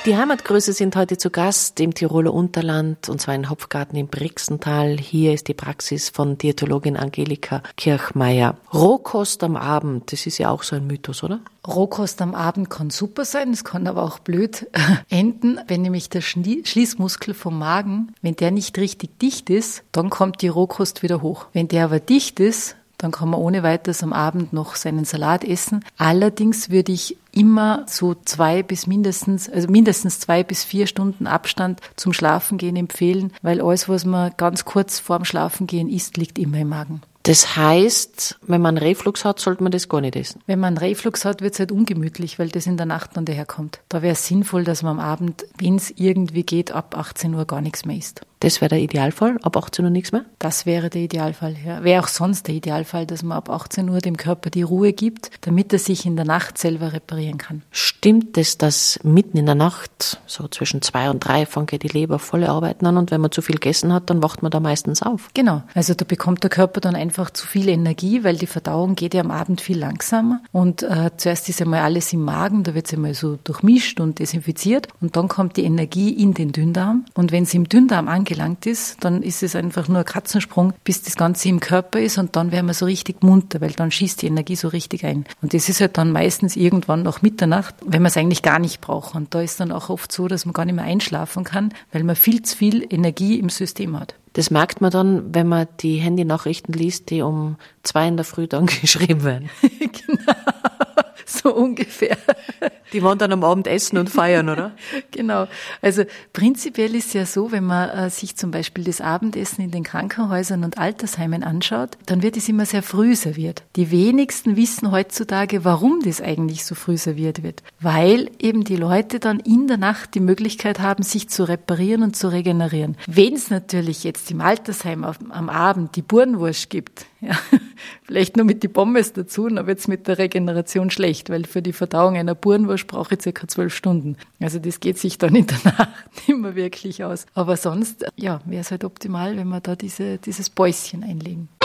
Die Heimatgrüße sind heute zu Gast im Tiroler Unterland, und zwar in Hopfgarten im Brixental. Hier ist die Praxis von Diätologin Angelika Kirchmeier. Rohkost am Abend, das ist ja auch so ein Mythos, oder? Rohkost am Abend kann super sein, es kann aber auch blöd enden. Wenn nämlich der Schließmuskel vom Magen, wenn der nicht richtig dicht ist, dann kommt die Rohkost wieder hoch. Wenn der aber dicht ist, dann kann man ohne weiteres am Abend noch seinen Salat essen. Allerdings würde ich immer so mindestens 2 bis 4 Stunden Abstand zum Schlafengehen empfehlen, weil alles, was man ganz kurz vorm Schlafengehen isst, liegt immer im Magen. Das heißt, wenn man Reflux hat, sollte man das gar nicht essen? Wenn man Reflux hat, wird es halt ungemütlich, weil das in der Nacht dann daherkommt. Da wäre es sinnvoll, dass man am Abend, wenn es irgendwie geht, ab 18 Uhr gar nichts mehr isst. Das wäre der Idealfall, ab 18 Uhr nichts mehr? Das wäre der Idealfall, ja. Wäre auch sonst der Idealfall, dass man ab 18 Uhr dem Körper die Ruhe gibt, damit er sich in der Nacht selber reparieren kann. Stimmt es, dass mitten in der Nacht, so zwischen 2 und 3, fängt die Leber volle Arbeiten an, und wenn man zu viel gegessen hat, dann wacht man da meistens auf? Genau, also da bekommt der Körper dann einfach zu viel Energie, weil die Verdauung geht ja am Abend viel langsamer, und zuerst ist einmal alles im Magen, da wird es einmal so durchmischt und desinfiziert, und dann kommt die Energie in den Dünndarm, und wenn es im Dünndarm angelangt ist, dann ist es einfach nur ein Katzensprung, bis das Ganze im Körper ist, und dann werden wir so richtig munter, weil dann schießt die Energie so richtig ein. Und das ist halt dann meistens irgendwann nach Mitternacht, wenn man es eigentlich gar nicht braucht. Und da ist dann auch oft so, dass man gar nicht mehr einschlafen kann, weil man viel zu viel Energie im System hat. Das merkt man dann, wenn man die Handynachrichten liest, die um 2 in der Früh dann geschrieben werden. Genau, so ungefähr. Die wollen dann am Abend essen und feiern, oder? Genau. Also prinzipiell ist es ja so, wenn man sich zum Beispiel das Abendessen in den Krankenhäusern und Altersheimen anschaut, dann wird es immer sehr früh serviert. Die wenigsten wissen heutzutage, warum das eigentlich so früh serviert wird. Weil eben die Leute dann in der Nacht die Möglichkeit haben, sich zu reparieren und zu regenerieren. Wenn es natürlich jetzt im Altersheim am Abend die Burenwurst gibt, ja, vielleicht nur mit die Pommes dazu, dann wird es mit der Regeneration schlecht, weil für die Verdauung einer Burenwurst brauche ich ca. 12 Stunden. Also das geht sich dann in der Nacht nicht mehr wirklich aus. Aber sonst, ja, wäre es halt optimal, wenn wir da dieses Päuschen einlegen.